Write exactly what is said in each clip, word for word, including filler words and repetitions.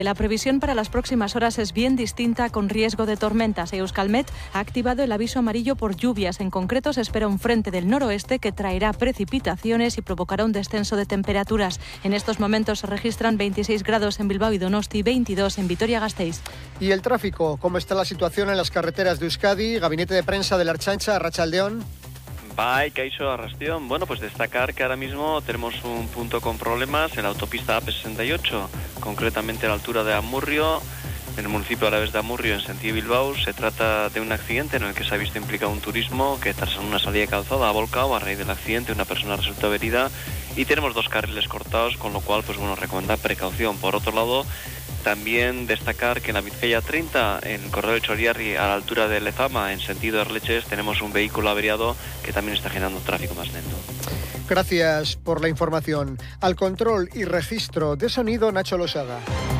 La previsión para las próximas horas es bien distinta, con riesgo de tormentas. Euskalmet ha activado el aviso amarillo por lluvias. En concreto, se espera un frente del noroeste que traerá precipitaciones y provocará un descenso de temperaturas. En estos momentos se registran veintiséis grados en Bilbao y Donosti y veintidós en Vitoria-Gasteiz. ¿Y el tráfico? ¿Cómo está la situación en las carreteras de Euskadi? Gabinete de prensa de la Ertzaintza, Arratsaldeon. Bye, Caixo, Arrastión. Bueno, pues destacar que ahora mismo tenemos un punto con problemas en la autopista A P sesenta y ocho, concretamente a la altura de Amurrio, en el municipio de Alavés de Amurrio, en sentido Bilbao. Se trata de un accidente en el que se ha visto implicado un turismo que, tras una salida de calzada, ha volcado. A raíz del accidente, una persona resultó herida y tenemos dos carriles cortados, con lo cual, pues bueno, recomendar precaución. Por otro lado, también destacar que en la Vizcaya treinta, en el corredor de Chorierri, a la altura de Lezama, en sentido Erleches, tenemos un vehículo averiado que también está generando tráfico más lento. Gracias por la información. Al control y registro de sonido, Nacho Losaga.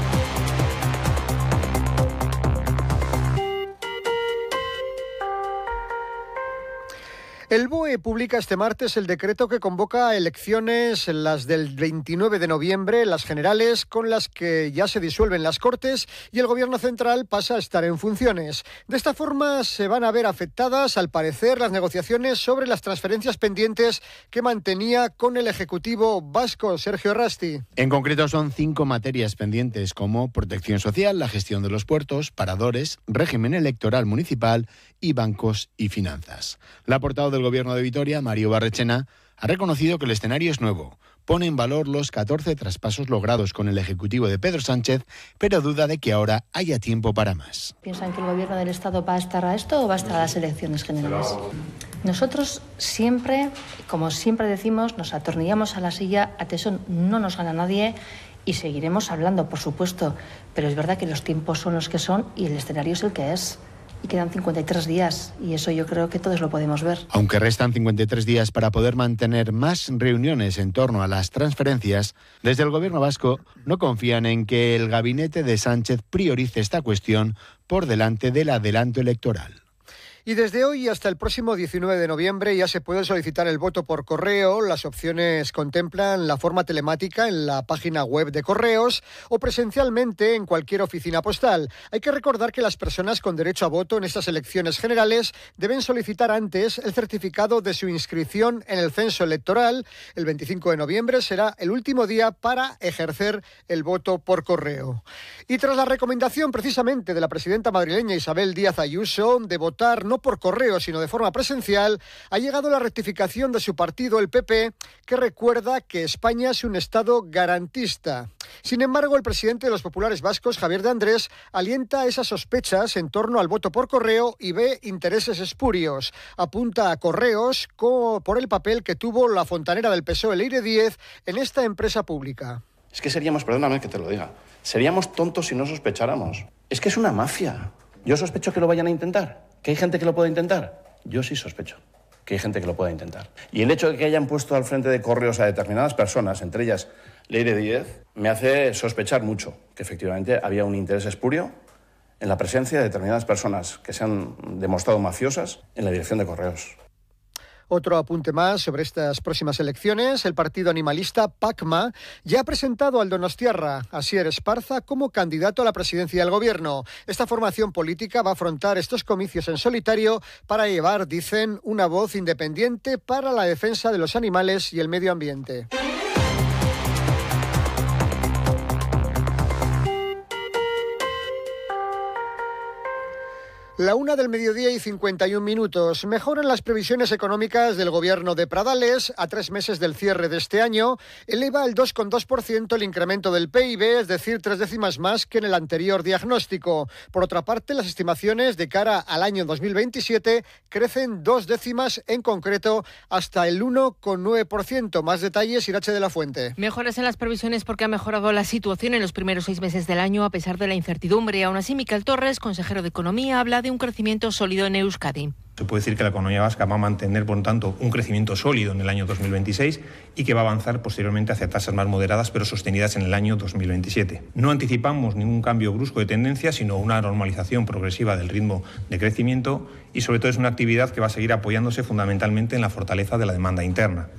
El B O E publica este martes el decreto que convoca elecciones, las del veintinueve de noviembre, las generales, con las que ya se disuelven las Cortes y el Gobierno central pasa a estar en funciones. De esta forma se van a ver afectadas, al parecer, las negociaciones sobre las transferencias pendientes que mantenía con el Ejecutivo vasco. Sergio Rasti. En concreto son cinco materias pendientes, como protección social, la gestión de los puertos, paradores, régimen electoral municipal y bancos y finanzas. La portavoz del Gobierno de Vitoria, Mario Barrechena, ha reconocido que el escenario es nuevo. Pone en valor los catorce traspasos logrados con el Ejecutivo de Pedro Sánchez, pero duda de que ahora haya tiempo para más. ¿Piensan que el Gobierno del Estado va a estar a esto o va a estar a las elecciones generales? Nosotros siempre, como siempre decimos, nos atornillamos a la silla, a tesón no nos gana nadie y seguiremos hablando, por supuesto, pero es verdad que los tiempos son los que son y el escenario es el que es. Y quedan cincuenta y tres días, y eso yo creo que todos lo podemos ver. Aunque restan cincuenta y tres días para poder mantener más reuniones en torno a las transferencias, desde el Gobierno vasco no confían en que el gabinete de Sánchez priorice esta cuestión por delante del adelanto electoral. Y desde hoy hasta el próximo diecinueve de noviembre ya se puede solicitar el voto por correo. Las opciones contemplan la forma telemática en la página web de Correos o presencialmente en cualquier oficina postal. Hay que recordar que las personas con derecho a voto en estas elecciones generales deben solicitar antes el certificado de su inscripción en el censo electoral. El veinticinco de noviembre será el último día para ejercer el voto por correo. Y tras la recomendación precisamente de la presidenta madrileña Isabel Díaz Ayuso de votar no por correo, sino de forma presencial, ha llegado la rectificación de su partido, el P P, que recuerda que España es un Estado garantista. Sin embargo, el presidente de los populares vascos, Javier de Andrés, alienta esas sospechas en torno al voto por correo y ve intereses espurios. Apunta a Correos por el papel que tuvo la fontanera del P S O E, Leire Díez, en esta empresa pública. Es que seríamos, perdóname que te lo diga, seríamos tontos si no sospecháramos. Es que es una mafia. Yo sospecho que lo vayan a intentar. ¿Que hay gente que lo pueda intentar? Yo sí sospecho que hay gente que lo pueda intentar. Y el hecho de que hayan puesto al frente de Correos a determinadas personas, entre ellas Leire Díez, me hace sospechar mucho que efectivamente había un interés espurio en la presencia de determinadas personas que se han demostrado mafiosas en la dirección de Correos. Otro apunte más sobre estas próximas elecciones. El partido animalista PACMA ya ha presentado al donostiarra Asier Esparza como candidato a la presidencia del gobierno. Esta formación política va a afrontar estos comicios en solitario para llevar, dicen, una voz independiente para la defensa de los animales y el medio ambiente. La una del mediodía y cincuenta y un minutos. Mejoran las previsiones económicas del gobierno de Pradales. A tres meses del cierre de este año, eleva al dos coma dos por ciento el incremento del P I B, es decir, tres décimas más que en el anterior diagnóstico. Por otra parte, las estimaciones de cara al año dos mil veintisiete crecen dos décimas, en concreto hasta el uno coma nueve por ciento. Más detalles, Irache de la Fuente. Mejoras en las previsiones porque ha mejorado la situación en los primeros seis meses del año a pesar de la incertidumbre. Aún así, Miquel Torres, consejero de Economía, habla de un crecimiento sólido en Euskadi. Se puede decir que la economía vasca va a mantener, por lo tanto, un crecimiento sólido en el año dos mil veintiséis y que va a avanzar posteriormente hacia tasas más moderadas pero sostenidas en el año dos mil veintisiete. No anticipamos ningún cambio brusco de tendencia, sino una normalización progresiva del ritmo de crecimiento y, sobre todo, es una actividad que va a seguir apoyándose fundamentalmente en la fortaleza de la demanda interna.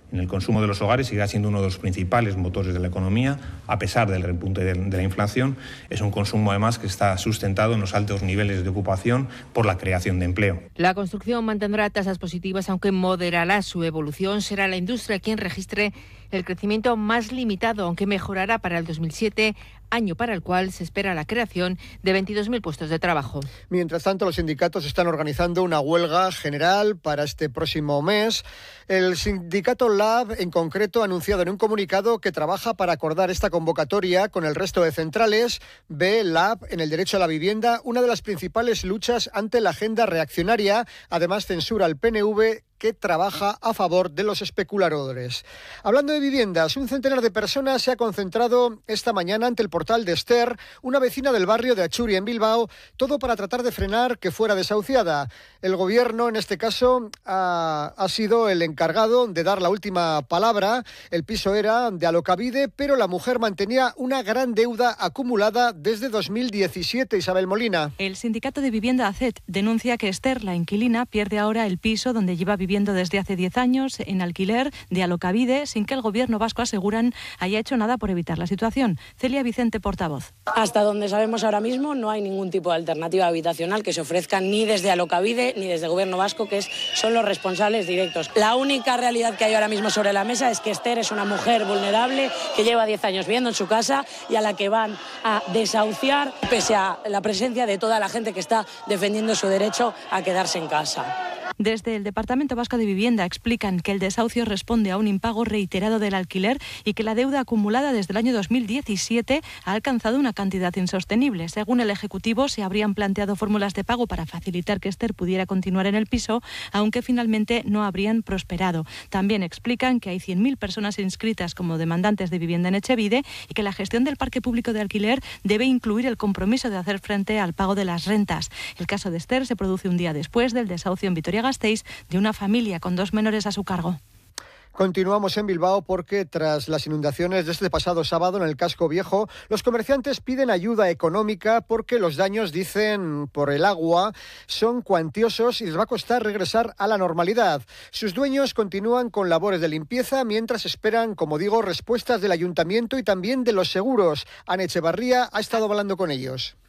en el consumo de los hogares, seguirá siendo uno de los principales motores de la economía, a pesar del repunte de, de la inflación. Es un consumo, además, que está sustentado en los altos niveles de ocupación por la creación de empleo. La construcción mantendrá tasas positivas, aunque moderará su evolución. Será la industria quien registre el crecimiento más limitado, aunque mejorará para el dos mil siete, año para el cual se espera la creación de veintidós mil puestos de trabajo. Mientras tanto, los sindicatos están organizando una huelga general para este próximo mes. El sindicato Lab, en concreto, ha anunciado en un comunicado que trabaja para acordar esta convocatoria con el resto de centrales. Ve Lab en el derecho a la vivienda una de las principales luchas ante la agenda reaccionaria. Además, censura al P N V, que trabaja a favor de los especuladores. Hablando de viviendas, un centenar de personas se ha concentrado esta mañana ante el portal de Esther, una vecina del barrio de Achuri, en Bilbao, todo para tratar de frenar que fuera desahuciada. El gobierno, en este caso, ha, ha sido el encargado de dar la última palabra. El piso era de Alokabide, pero la mujer mantenía una gran deuda acumulada desde dos mil diecisiete. Isabel Molina. El sindicato de vivienda A C E T denuncia que Esther, la inquilina, pierde ahora el piso donde lleva viviendo viviendo desde hace diez años en alquiler de Alokabide, sin que el gobierno vasco, aseguran, haya hecho nada por evitar la situación. Celia Vicente, portavoz. Hasta donde sabemos ahora mismo no hay ningún tipo de alternativa habitacional que se ofrezca ni desde Alokabide ni desde el gobierno vasco, que es, son los responsables directos. La única realidad que hay ahora mismo sobre la mesa es que Esther es una mujer vulnerable que lleva diez años viviendo en su casa y a la que van a desahuciar pese a la presencia de toda la gente que está defendiendo su derecho a quedarse en casa. Desde el Departamento Vasco de Vivienda explican que el desahucio responde a un impago reiterado del alquiler y que la deuda acumulada desde el año dos mil diecisiete ha alcanzado una cantidad insostenible. Según el Ejecutivo, se habrían planteado fórmulas de pago para facilitar que Esther pudiera continuar en el piso, aunque finalmente no habrían prosperado. También explican que hay cien mil personas inscritas como demandantes de vivienda en Etxebide y que la gestión del parque público de alquiler debe incluir el compromiso de hacer frente al pago de las rentas. El caso de Esther se produce un día después del desahucio en Vitoria-Gasteiz de una familia con dos menores a su cargo. Continuamos en Bilbao porque tras las inundaciones de este pasado sábado en el casco viejo, los comerciantes piden ayuda económica porque los daños, dicen, por el agua son cuantiosos y les va a costar regresar a la normalidad. Sus dueños continúan con labores de limpieza mientras esperan, como digo, respuestas del ayuntamiento y también de los seguros. Ana Echevarría ha estado hablando con ellos.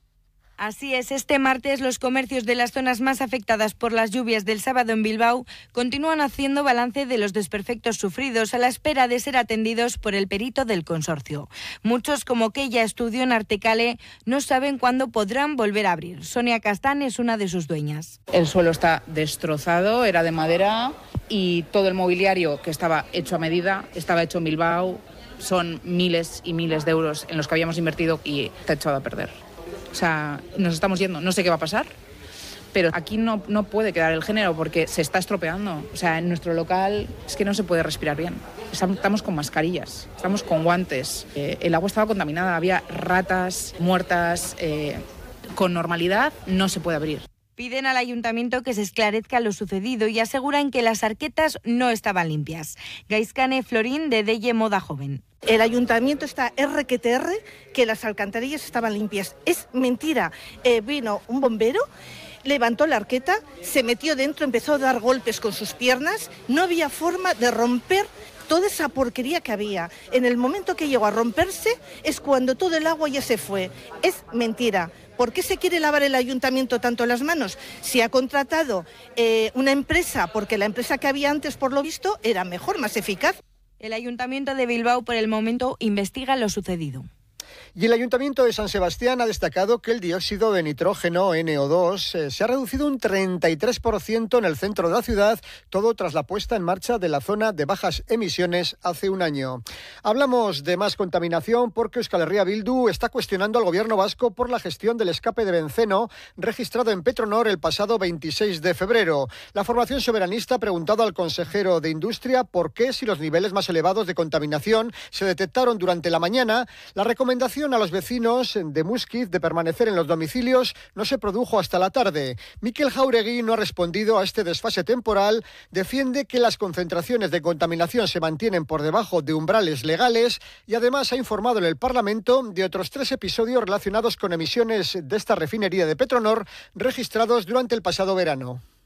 Así es, este martes los comercios de las zonas más afectadas por las lluvias del sábado en Bilbao continúan haciendo balance de los desperfectos sufridos a la espera de ser atendidos por el perito del consorcio. Muchos, como que ella estudió en Artecale, no saben cuándo podrán volver a abrir. Sonia Castán es una de sus dueñas. El suelo está destrozado, era de madera y todo el mobiliario que estaba hecho a medida estaba hecho en Bilbao. Son miles y miles de euros en los que habíamos invertido y está echado a perder. O sea, nos estamos yendo, no sé qué va a pasar, pero aquí no, no puede quedar el género porque se está estropeando. O sea, en nuestro local es que no se puede respirar bien. Estamos con mascarillas, estamos con guantes. Eh, el agua estaba contaminada, había ratas muertas. Eh, con normalidad no se puede abrir. Piden al ayuntamiento que se esclarezca lo sucedido y aseguran que las arquetas no estaban limpias. Gaizkane Florín, de Delle Moda Joven. El ayuntamiento está erre que te erre que las alcantarillas estaban limpias. Es mentira. Eh, vino un bombero, levantó la arqueta, se metió dentro, empezó a dar golpes con sus piernas. No había forma de romper toda esa porquería que había. En el momento que llegó a romperse es cuando todo el agua ya se fue. Es mentira. ¿Por qué se quiere lavar el ayuntamiento tanto las manos? Si ha contratado eh, una empresa, porque la empresa que había antes, por lo visto, era mejor, más eficaz. El Ayuntamiento de Bilbao, por el momento, investiga lo sucedido. Y el Ayuntamiento de San Sebastián ha destacado que el dióxido de nitrógeno, ene o dos, eh, se ha reducido un treinta y tres por ciento en el centro de la ciudad, todo tras la puesta en marcha de la zona de bajas emisiones hace un año. Hablamos de más contaminación porque Euskal Herria Bildu está cuestionando al gobierno vasco por la gestión del escape de benceno registrado en Petronor el pasado veintiséis de febrero. La formación soberanista ha preguntado al consejero de Industria por qué, si los niveles más elevados de contaminación se detectaron durante la mañana, la recomendación a los vecinos de Muskiz de permanecer en los domicilios no se produjo hasta la tarde. Mikel Jauregui no ha respondido a este desfase temporal, defiende que las concentraciones de contaminación se mantienen por debajo de umbrales legales y además ha informado en el Parlamento de otros tres episodios relacionados con emisiones de esta refinería de Petronor registrados durante el pasado verano.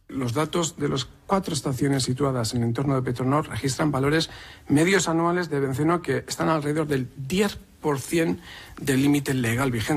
Los datos de las cuatro estaciones situadas en el entorno de Petronor registran valores medios anuales de benceno que están alrededor del diez por ciento del límite legal vigente.